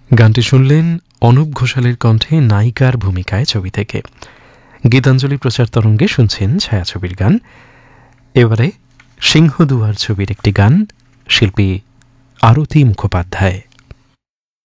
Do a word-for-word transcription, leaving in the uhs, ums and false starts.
গানটি শুনলেন অনুপ ঘোষালের কণ্ঠে নায়িকার ভূমিকায় ছবি থেকে। গীতাঞ্জলি প্রচার তরঙ্গে শুনছেন ছায়াছবির গান। এবারে সিংহদুয়ার ছবির একটি গান, শিল্পী আরতি মুখোপাধ্যায়।